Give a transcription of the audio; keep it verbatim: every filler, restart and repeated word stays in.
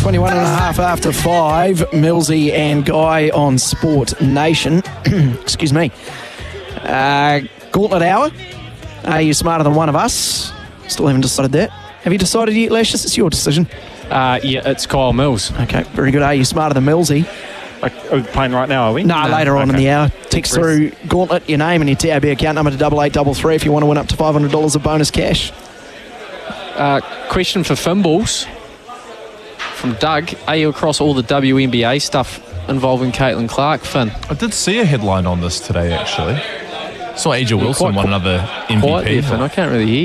twenty-one and a half after five. Millsy and Guy on Sport Nation. Excuse me. Uh, Gauntlet Hour. Are you smarter than one of us? Still haven't decided that. Have you decided yet, Lashes? It's your decision. Uh, yeah, it's Kyle Mills. Okay, very good. Are you smarter than Millsy? Like, are we playing right now, are we? No, no. later on okay. in the hour. Text through Gauntlet, your name and your T A B account number to double eight double three if you want to win up to five hundred dollars of bonus cash. Uh, question for Fimbles from Doug. Are you across all the W N B A stuff involving Caitlin Clark, Finn? I did see a headline on this today, actually. Saw Aja Wilson quite, won another M V P. Quite there, Finn. I can't really hear